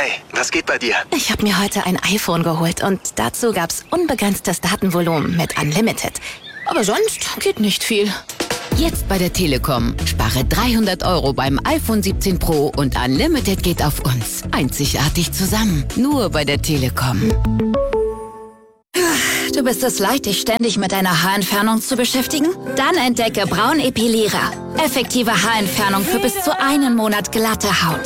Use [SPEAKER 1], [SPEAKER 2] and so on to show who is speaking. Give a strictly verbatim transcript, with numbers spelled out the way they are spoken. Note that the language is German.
[SPEAKER 1] Hey, was geht bei dir?
[SPEAKER 2] Ich habe mir heute ein iPhone geholt und dazu gab's unbegrenztes Datenvolumen mit Unlimited. Aber sonst geht nicht viel.
[SPEAKER 3] Jetzt bei der Telekom. Spare dreihundert Euro beim iPhone siebzehn Pro und Unlimited geht auf uns. Einzigartig zusammen. Nur bei der Telekom.
[SPEAKER 4] Du bist es leid, dich ständig mit deiner Haarentfernung zu beschäftigen? Dann entdecke Braun Epilierer. Effektive Haarentfernung für bis zu einen Monat glatte Haut.